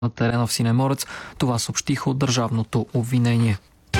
на терена в Синеморец. Това съобщиха от държавното обвинение.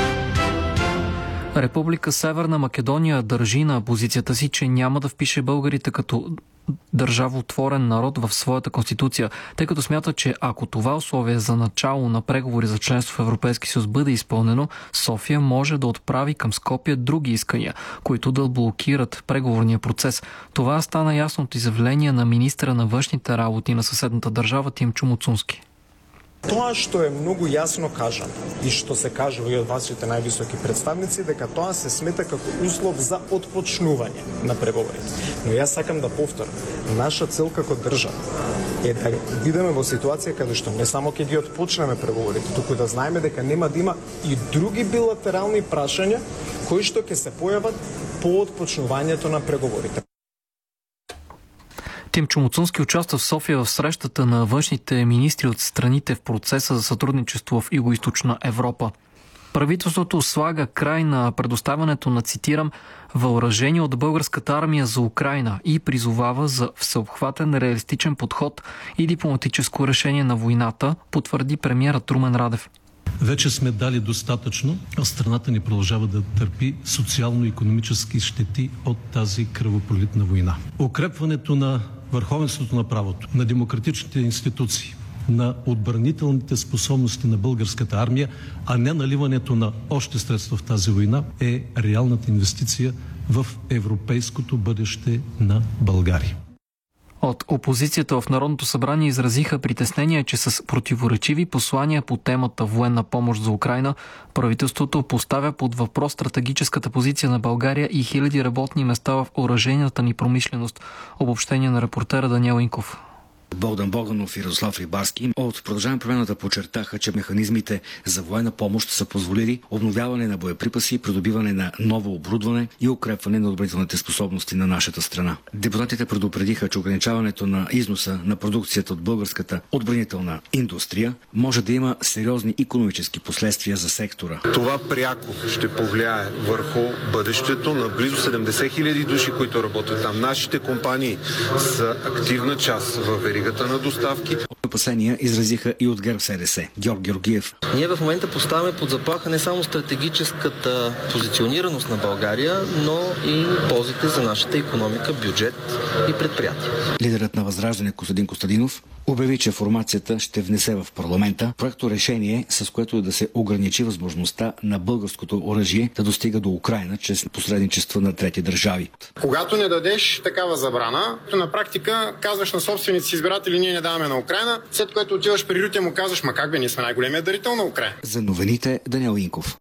Република Северна Македония държи на позицията си, че няма да впише българите като държавотворен народ в своята конституция, тъй като смята, че ако това условие за начало на преговори за членство в Европейски съюз бъде изпълнено, София може да отправи към Скопие други искания, които да блокират преговорния процес. Това стана ясно от изявление на министра на външните работи на съседната държава Тимчо Муцунски. Тоа што е многу јасно кажано и што се кажува и од вашите највисоки представници, дека тоа се смета како услов за отпочнување на преговорите. Но јас сакам да повторам, наша цел како држава е да бидеме во ситуација каде што не само ќе ги отпочнеме преговорите, туку да знаеме дека нема да има и други билатерални прашања кои што ќе се појават по отпочнувањето на преговорите. Тимчо Муцунски участва в София в срещата на външните министри от страните в процеса за сътрудничество в Югоизточна Европа. Правителството слага край на предоставянето на, цитирам, въоръжение от българската армия за Украйна и призовава за всеобхватен реалистичен подход и дипломатическо решение на войната, потвърди премиерът Румен Радев. Вече сме дали достатъчно, а страната ни продължава да търпи социално-икономически щети от тази кръвопролитна война. Укрепването на върховенството на правото, на демократичните институции, на отбранителните способности на българската армия, а не наливането на още средства в тази война, е реалната инвестиция в европейското бъдеще на България. От опозицията в Народното събрание изразиха притеснение, че с противоречиви послания по темата военна помощ за Украйна, правителството поставя под въпрос стратегическата позиция на България и хиляди работни места в оръжейната ни промишленост. Обобщение на репортера Даниел Инков. Богдан Богданов и Радослав Рибарски от Продължаваме промяната подчертаха, че механизмите за военна помощ са позволили обновяване на боеприпаси, придобиване на ново оборудване и укрепване на отбранителните способности на нашата страна. Депутатите предупредиха, че ограничаването на износа на продукцията от българската отбранителна индустрия може да има сериозни икономически последствия за сектора. Това пряко ще повлияе върху бъдещето на близо 70 хиляди души, които работят там. Нашите компании са активна част в веригата на доставки. Опасения изразиха и от ГЕРБ-СДС. Георг Георгиев. Ние в момента поставяме под заплаха не само стратегическата позиционираност на България, но и ползите за нашата икономика, бюджет и предприятия. Лидерът на Възраждане Костадин Костадинов обяви, че формацията ще внесе в парламента проекто решение, с което да се ограничи възможността на българското оръжие да достига до Украйна чрез посредничество на трети държави. Когато не дадеш такава забрана, то на практика казваш на собствените си избиратели, ние не даваме на Украйна, след което отиваш при Рютя му казваш, ма как бе, ние сме най-големият дарител на Украйна. За новините Даниел Инков.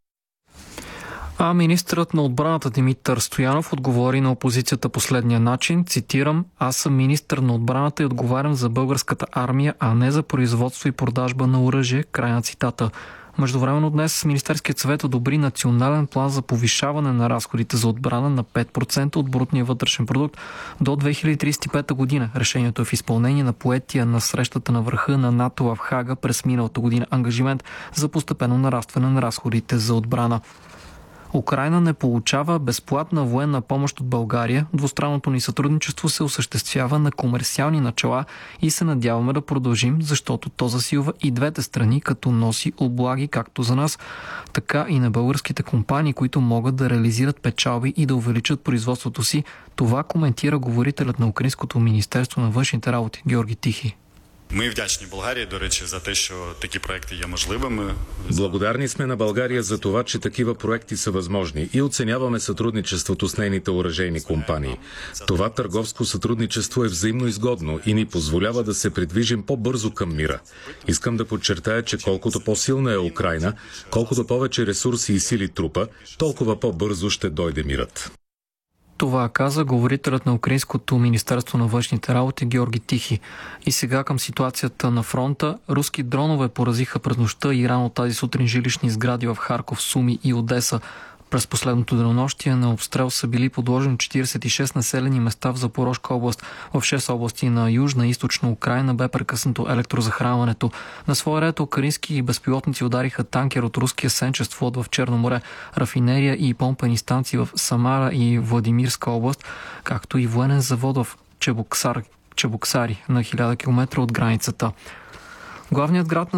А министърът на отбраната Димитър Стоянов отговори на опозицията последния начин, цитирам: "Аз съм министър на отбраната и отговарям за българската армия, а не за производство и продажба на оръжие", край на цитата. Междувременно днес Министерският съвет одобри национален план за повишаване на разходите за отбрана на 5% от брутния вътрешен продукт до 2035 година. Решението е в изпълнение на поетия на срещата на върха на НАТО в Хага през миналата година ангажимент за постепенно нарастване на разходите за отбрана. Украйна не получава безплатна военна помощ от България. Двустранното ни сътрудничество се осъществява на комерциални начала и се надяваме да продължим, защото то засилва и двете страни, като носи облаги както за нас, така и на българските компании, които могат да реализират печалби и да увеличат производството си. Това коментира говорителят на Украинското министерство на външните работи Георги Тихий. Ми вдячні Болгарії, до речі, за те, що такі проекти є можливими. Благодарни сме на България за това, че такива проекти са възможни и оценяваме сътрудничеството с нейните оръжейни компании. Това търговско сътрудничество е взаимно изгодно и ни позволява да се придвижим по-бързо към мира. Искам да подчертая, че колкото по-силна е Украйна, колкото повече ресурси и сили трупа, толкова по-бързо ще дойде мирът. Това каза говорителят на Украинското министерство на външните работи Георги Тихий. И сега към ситуацията на фронта. Руски дронове поразиха през нощта и рано тази сутрин жилищни сгради в Харков, Суми и Одеса. През последното денонощие на обстрел са били подложени 46 населени места в Запорожка област. В 6 области на Южна и Източна Украйна бе прекъснато електрозахранването. На своя ред украински безпилотници удариха танкер от руския Сенчест флот в Черно море, рафинерия и помпени станции в Самара и Владимирска област, както и военен завод в Чебоксари на 1000 км от границата. Главният град на